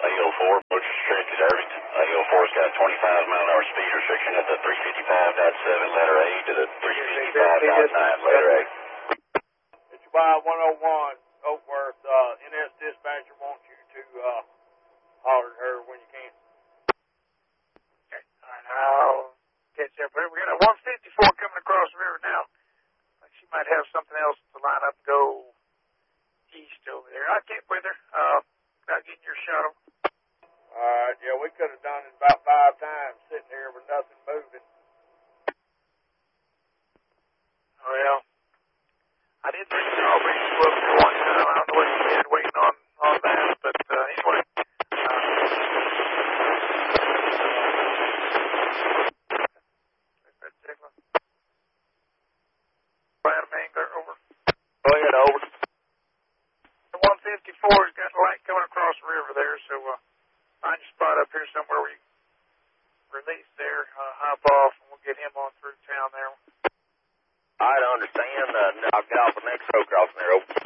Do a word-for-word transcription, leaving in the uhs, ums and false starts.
A L four, approach restricted, Irvington. A L four's got a twenty-five mile an hour speed restriction at the three fifty-five point seven letter A to the three fifty-five point nine letter A. It's Y one oh one, Oakworth. Uh, N S dispatcher wants you to uh, holler at her when you can. Okay, all right, I'll catch up with her. We got a one fifty-four coming across the river now. She might have something else to line up and go east over there. I'll get with her. Uh, I'll get your shuttle. All right, yeah, we could have done it about five times sitting here with nothing moving. Well, I did think I'll bring you up for one time. I don't know what you had waiting on, on that, but uh, anyway. Uh, Plan Mangler, over. Go ahead, over. The one fifty-four's got a light coming across the river there, so uh, find your spot up here somewhere where you release there, uh, hop off, and we'll get him on through town there. I understand. Uh, I'll get off the next road crossing there, over.